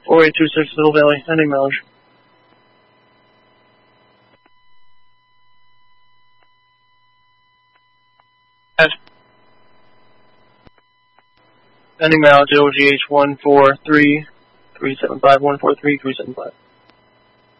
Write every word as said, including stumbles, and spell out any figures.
four eight two six Little Valley, ending mileage. Ending mileage at O G H one four three three seven five one four three three seven five.